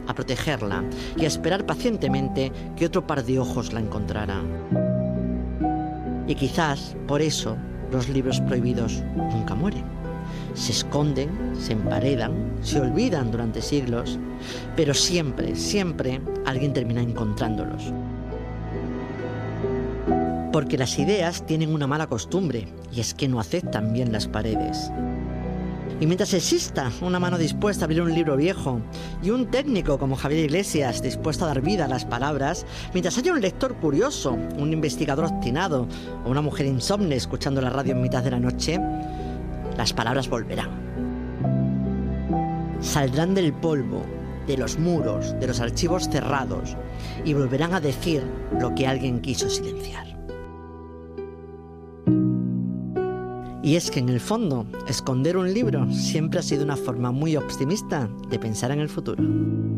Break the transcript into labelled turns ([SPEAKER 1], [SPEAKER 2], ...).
[SPEAKER 1] a protegerla y a esperar pacientemente que otro par de ojos la encontrara. Y quizás, por eso, los libros prohibidos nunca mueren. Se esconden, se emparedan, se olvidan durante siglos, pero siempre, siempre alguien termina encontrándolos. Porque las ideas tienen una mala costumbre, y es que no aceptan bien las paredes. Y mientras exista una mano dispuesta a abrir un libro viejo y un técnico como Javier Iglesias dispuesto a dar vida a las palabras, mientras haya un lector curioso, un investigador obstinado o una mujer insomne escuchando la radio en mitad de la noche, las palabras volverán. Saldrán del polvo, de los muros, de los archivos cerrados y volverán a decir lo que alguien quiso silenciar. Y es que en el fondo, esconder un libro siempre ha sido una forma muy optimista de pensar en el futuro.